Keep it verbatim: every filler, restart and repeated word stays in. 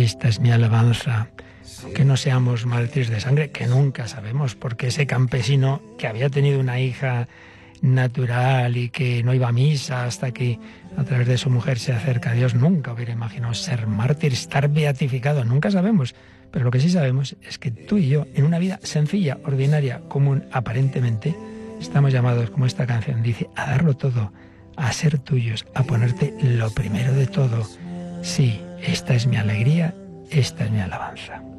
esta es mi alabanza. Aunque no seamos mártires de sangre, que nunca sabemos, porque ese campesino que había tenido una hija natural y que no iba a misa hasta que a través de su mujer se acerca a Dios, nunca hubiera imaginado ser mártir, estar beatificado, nunca sabemos. Pero lo que sí sabemos es que tú y yo, en una vida sencilla, ordinaria, común, aparentemente, estamos llamados, como esta canción dice, a darlo todo, a ser tuyos, a ponerte lo primero de todo. Sí, esta es mi alegría, esta es mi alabanza.